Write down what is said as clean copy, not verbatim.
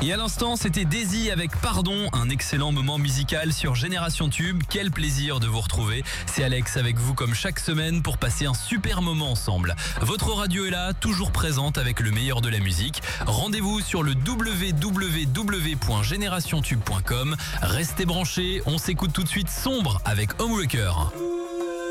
Et à l'instant, c'était Daisy avec Pardon, un excellent moment musical sur Génération Tube. Quel plaisir de vous retrouver. C'est Alex avec vous comme chaque semaine pour passer un super moment ensemble. Votre radio est là, toujours présente avec le meilleur de la musique. Rendez-vous sur le www.generationtube.com. Restez branchés, on s'écoute tout de suite Sombre avec Homewrecker.